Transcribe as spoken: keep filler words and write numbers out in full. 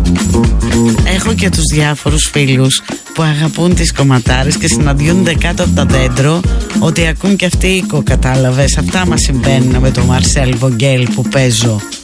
Έχω και τους διάφορους φίλους που αγαπούν τις κομματάρες και συναντιούνται κάτω από το δέντρο ότι ακούν και αυτοί οίκο, κατάλαβες. Αυτά μας συμβαίνουν με τον Μαρσέλ Βογγέλ που παίζω.